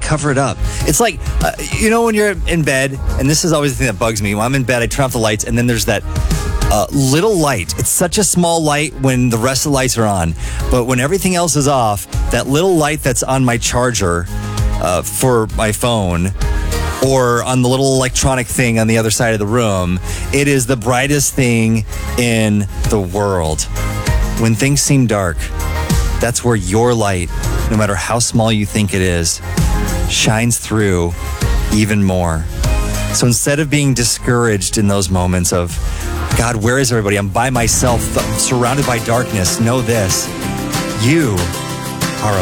cover it up. It's like, when you're in bed, and this is always the thing that bugs me. When I'm in bed, I turn off the lights, and then there's that little light. It's such a small light when the rest of the lights are on. But when everything else is off, that little light that's on my charger for my phone, or on the little electronic thing on the other side of the room, it is the brightest thing in the world. When things seem dark, that's where your light, no matter how small you think it is, shines through even more. So instead of being discouraged in those moments of, God, where is everybody? I'm by myself, I'm surrounded by darkness. Know this, you